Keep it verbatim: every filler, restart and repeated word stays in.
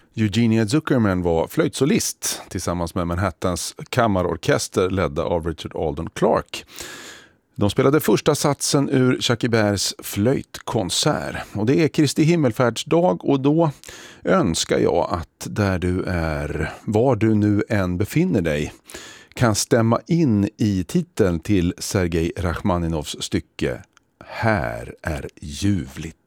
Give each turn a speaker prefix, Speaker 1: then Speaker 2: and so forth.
Speaker 1: Eugenia Zuckerman var flöjtsolist tillsammans med Manhattans kammarorkester ledda av Richard Alden Clark. De spelade första satsen ur Jacques Iberts flöjtkonsert. Och det är Kristi himmelfärdsdag, och då önskar jag att där du är, var du nu än befinner dig, kan stämma in i titeln till Sergej Rachmaninovs stycke Här är ljuvligt.